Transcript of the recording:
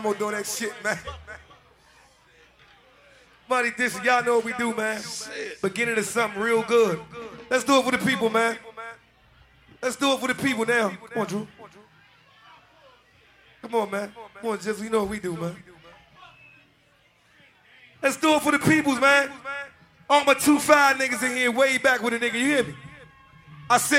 I'm gonna do that shit, man. Money this, y'all know what we do, man. Beginning of something real good. Let's do it for the people, man. Let's do it for the people now. Come on, Drew. Come on, man. Come on, Jizzle. You know what we do, man. Let's do it for the peoples, man. All my 2-5 niggas in here way back with a nigga, you hear me? I said